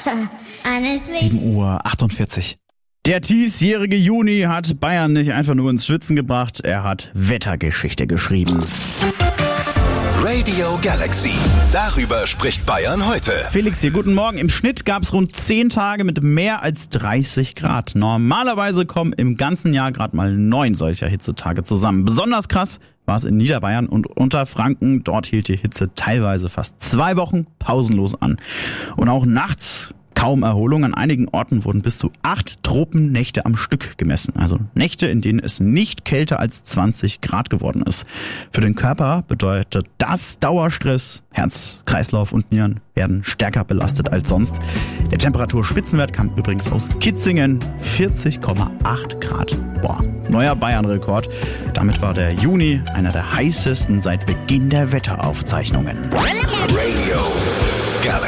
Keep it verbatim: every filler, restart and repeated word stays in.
Honestly. sieben Uhr achtundvierzig. Der diesjährige Juni hat Bayern nicht einfach nur ins Schwitzen gebracht, er hat Wettergeschichte geschrieben. Radio Galaxy. Darüber spricht Bayern heute. Felix hier, guten Morgen. Im Schnitt gab es rund zehn Tage mit mehr als dreißig Grad. Normalerweise kommen im ganzen Jahr gerade mal neun solcher Hitzetage zusammen. Besonders krass war es in Niederbayern und Unterfranken. Dort hielt die Hitze teilweise fast zwei Wochen pausenlos an. Und auch nachts kaum Erholung. An einigen Orten wurden bis zu acht Tropennächte am Stück gemessen. Also Nächte, in denen es nicht kälter als zwanzig Grad geworden ist. Für den Körper bedeutet das Dauerstress. Herz, Kreislauf und Nieren werden stärker belastet als sonst. Der Temperaturspitzenwert kam übrigens aus Kitzingen. vierzig Komma acht Grad. Boah, neuer Bayern-Rekord. Damit war der Juni einer der heißesten seit Beginn der Wetteraufzeichnungen. Radio